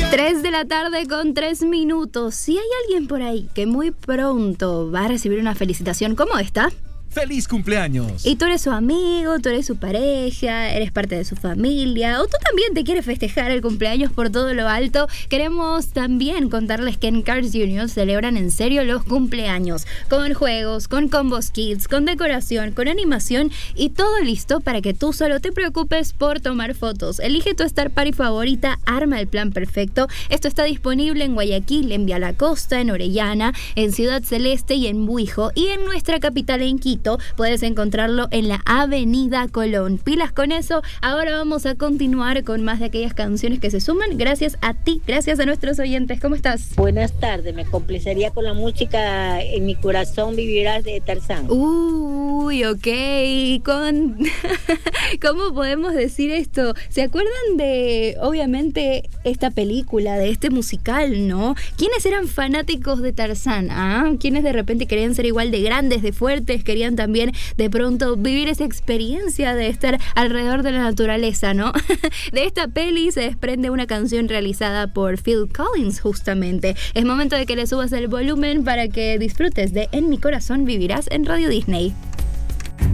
3 de la tarde con 3 minutos. Si hay alguien por ahí que muy pronto va a recibir una felicitación, ¿cómo está? ¡Feliz cumpleaños! Y tú eres su amigo, tú eres su pareja, eres parte de su familia, o tú también te quieres festejar el cumpleaños por todo lo alto. Queremos también contarles que en Cars Junior celebran en serio los cumpleaños, con juegos, con combos kids, con decoración, con animación y todo listo para que tú solo te preocupes por tomar fotos. Elige tu Star Party favorita, arma el plan perfecto. Esto está disponible en Guayaquil, en Vía La Costa, en Orellana, en Ciudad Celeste y en Buijo, y en nuestra capital, en Quito, puedes encontrarlo en la Avenida Colón. Pilas con eso. Ahora vamos a continuar con más de aquellas canciones que se suman. Gracias a ti, gracias a nuestros oyentes. ¿Cómo estás? Buenas tardes, me complacería con la música En mi corazón vivirás de Tarzán. Uy, ok. ¿Cómo podemos decir esto? ¿Se acuerdan de, obviamente, esta película, de este musical, no? ¿Quiénes eran fanáticos de Tarzán? ¿Quiénes de repente querían ser igual de grandes, de fuertes, querían también de pronto vivir esa experiencia de estar alrededor de la naturaleza, ¿no? De esta peli se desprende una canción realizada por Phil Collins, justamente. Es momento de que le subas el volumen para que disfrutes de En mi corazón vivirás en Radio Disney.